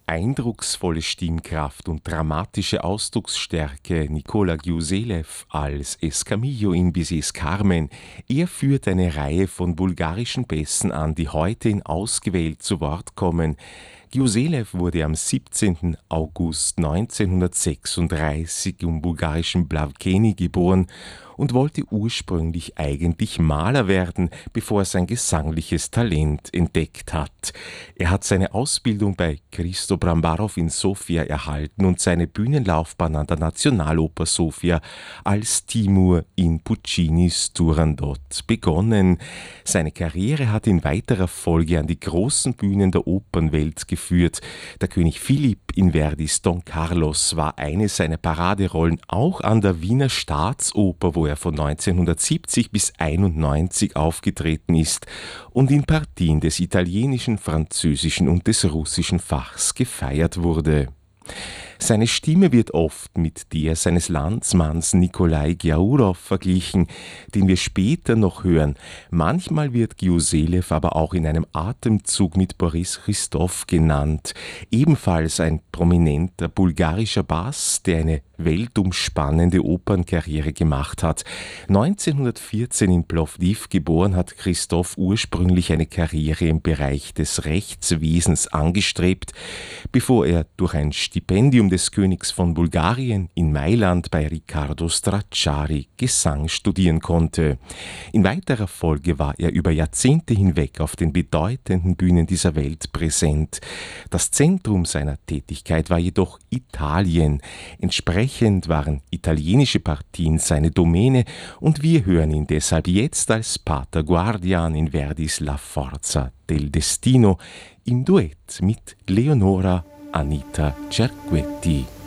Eindrucksvolle Stimmkraft und dramatische Ausdrucksstärke Nicola Gyuzelev als Escamillo in Bizets Carmen. Er führt eine Reihe von bulgarischen Bässen an, die heute in Ausgewählt zu Wort kommen. Gyuzelev wurde am 17. August 1936 im bulgarischen Blavkeni geboren und wollte ursprünglich eigentlich Maler werden, bevor er sein gesangliches Talent entdeckt hat. Er hat seine Ausbildung bei Christo Brambarov in Sofia erhalten und seine Bühnenlaufbahn an der Nationaloper Sofia als Timur in Puccinis Turandot begonnen. Seine Karriere hat in weiterer Folge an die großen Bühnen der Opernwelt geführt. Der König Philipp in Verdis Don Carlos war eine seiner Paraderollen, auch an der Wiener Staatsoper, wo er von 1970 bis 1991 aufgetreten ist und in Partien des italienischen, französischen und des russischen Fachs gefeiert wurde. Seine Stimme wird oft mit der seines Landsmanns Nikolai Gyaurov verglichen, den wir später noch hören. Manchmal wird Gyuzelev aber auch in einem Atemzug mit Boris Christoff genannt, ebenfalls ein prominenter bulgarischer Bass, der eine weltumspannende Opernkarriere gemacht hat. 1914 in Plovdiv geboren, hat Christoff ursprünglich eine Karriere im Bereich des Rechtswesens angestrebt, bevor er durch ein Stipendium des Königs von Bulgarien in Mailand bei Riccardo Stracciari Gesang studieren konnte. In weiterer Folge war er über Jahrzehnte hinweg auf den bedeutenden Bühnen dieser Welt präsent. Das Zentrum seiner Tätigkeit war jedoch Italien. Entsprechend waren italienische Partien seine Domäne und wir hören ihn deshalb jetzt als Pater Guardian in Verdis La Forza del Destino im Duett mit Leonora Anita Cerquetti.